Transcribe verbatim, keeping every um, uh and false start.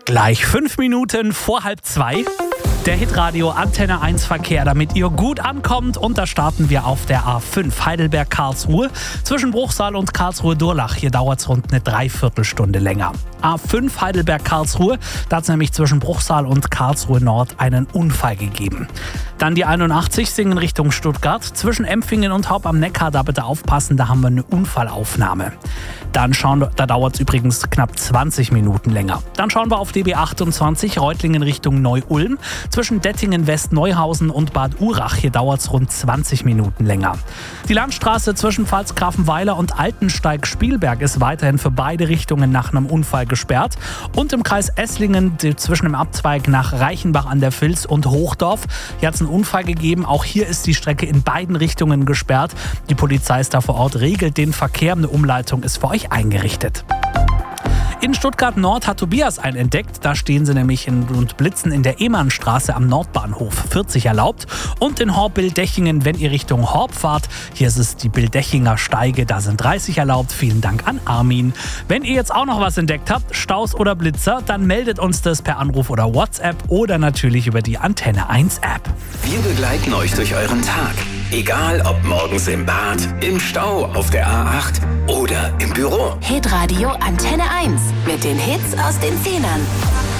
Gleich fünf Minuten vor halb zwei. Der Hitradio Antenne eins Verkehr, damit ihr gut ankommt. Und da starten wir auf der A fünf Heidelberg-Karlsruhe. Zwischen Bruchsal und Karlsruhe-Durlach. Hier dauert es rund eine Dreiviertelstunde länger. A fünf Heidelberg-Karlsruhe. Da hat es nämlich zwischen Bruchsal und Karlsruhe-Nord einen Unfall gegeben. Dann die einundachtzig Singen Richtung Stuttgart. Zwischen Empfingen und Haupt am Neckar, da bitte aufpassen, da haben wir eine Unfallaufnahme. Dann schauen, da dauert es übrigens knapp zwanzig Minuten länger. Dann schauen wir auf D B achtundzwanzig Reutlingen Richtung Neu-Ulm. Zwischen Dettingen, West-Neuhausen und Bad Urach. Hier dauert es rund zwanzig Minuten länger. Die Landstraße zwischen Pfalzgrafenweiler und Altensteig-Spielberg ist weiterhin für beide Richtungen nach einem Unfall gesperrt. Und im Kreis Esslingen zwischen dem Abzweig nach Reichenbach an der Vils und Hochdorf. Hier hat es einen Unfall gegeben. Auch hier ist die Strecke in beiden Richtungen gesperrt. Die Polizei ist da vor Ort, regelt den Verkehr. Eine Umleitung ist für euch eingerichtet. In Stuttgart Nord hat Tobias einen entdeckt. Da stehen sie nämlich in, und blitzen in der Ehmannstraße am Nordbahnhof. vierzig erlaubt. Und in Horb-Bildechingen, wenn ihr Richtung Horb fahrt, hier ist es die Bildechinger Steige, da sind dreißig erlaubt. Vielen Dank an Armin. Wenn ihr jetzt auch noch was entdeckt habt, Staus oder Blitzer, dann meldet uns das per Anruf oder WhatsApp oder natürlich über die Antenne eins App. Wir begleiten euch durch euren Tag. Egal ob morgens im Bad, im Stau, auf der A acht oder im Büro. Hitradio Antenne eins mit den Hits aus den Zehnern.